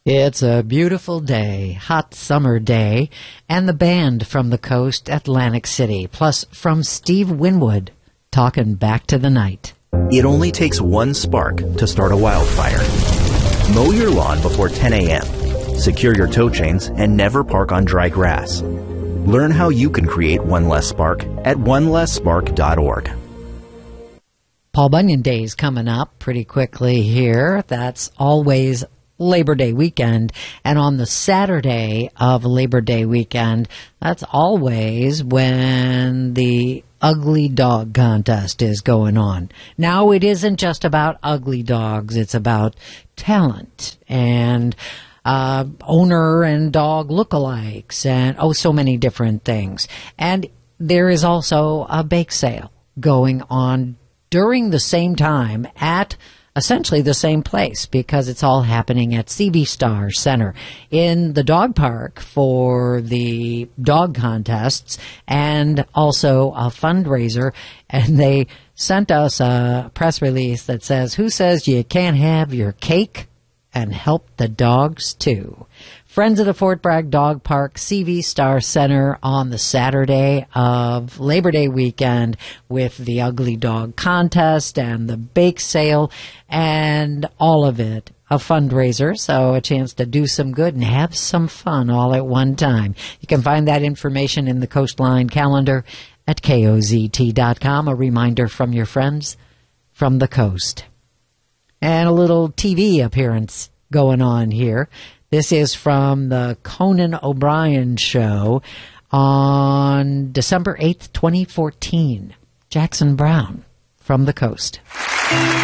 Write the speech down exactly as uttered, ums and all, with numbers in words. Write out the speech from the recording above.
It's a beautiful day, hot summer day, and the band from the coast, Atlantic City, plus from Steve Winwood, talking Back to the Night. It only takes one spark to start a wildfire. Mow your lawn before ten a.m., secure your tow chains, and never park on dry grass. Learn how you can create one less spark at one less spark dot org. Paul Bunyan Day is coming up pretty quickly here. That's always Labor Day weekend, and on the Saturday of Labor Day weekend, that's always when the Ugly Dog Contest is going on. Now, it isn't just about ugly dogs, it's about talent and uh, owner and dog lookalikes and oh, so many different things. And there is also a bake sale going on during the same time at essentially the same place, because it's all happening at C V Star Center in the dog park for the dog contests and also a fundraiser. And they sent us a press release that says, "Who says you can't have your cake and help the dogs too?" Friends of the Fort Bragg Dog Park, C V Star Center on the Saturday of Labor Day weekend with the Ugly Dog Contest and the bake sale and all of it. A fundraiser, so a chance to do some good and have some fun all at one time. You can find that information in the Coastline calendar at K O Z T dot com. A reminder from your friends from the coast. And a little T V appearance going on here. This is from the Conan O'Brien Show on December eighth, twenty fourteen. Jackson Browne from the coast.